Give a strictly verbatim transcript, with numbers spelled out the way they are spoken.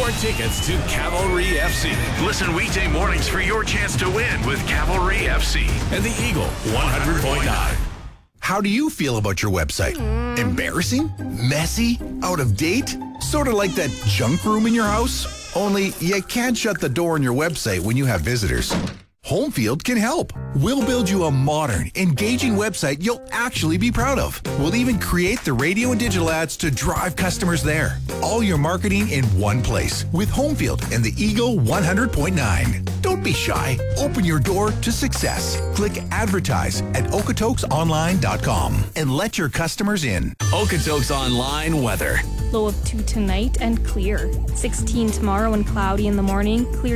your tickets to Cavalry F C Listen weekday mornings for your chance to win with Cavalry F C and the Eagle one hundred point nine. How do you feel about your website? Embarrassing? Messy? Out of date? Sort of like that junk room in your house? Only you can't shut the door on your website when you have visitors. Homefield can help. We'll build you a modern, engaging website you'll actually be proud of. We'll even create the radio and digital ads to drive customers there. All your marketing in one place with Homefield and the Eagle one hundred point nine. Don't be shy. Open your door to success. Click advertise at okotoks online dot com and let your customers in. Okotoks Online weather. Low of two tonight and clear. sixteen tomorrow and cloudy in the morning. Clear